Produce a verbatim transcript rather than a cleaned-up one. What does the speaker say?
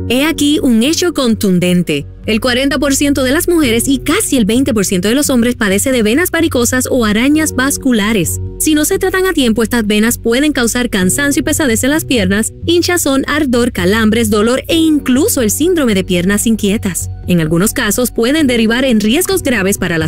He aquí un hecho contundente. El cuarenta por ciento de las mujeres y casi el veinte por ciento de los hombres padece de venas varicosas o arañas vasculares. Si no se tratan a tiempo, estas venas pueden causar cansancio y pesadez en las piernas, hinchazón, ardor, calambres, dolor e incluso el síndrome de piernas inquietas. En algunos casos pueden derivar en riesgos graves para la